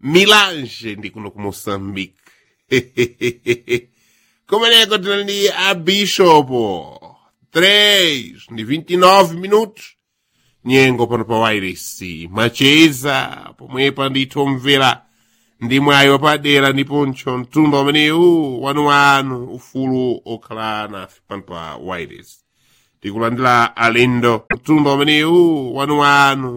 Milange ndi kuno ku Moçambique. Kumeneko tinali a Bishop 3 ndi 29 minutos. Nyengo pano pa wireless macheza pomwepa ndithu mvera ndi mwayi wapadera ndiponso mtundu amenewu wanu ufulu okhala nafe pano pa wireless tikulandira alendo mtundu amenewu wanu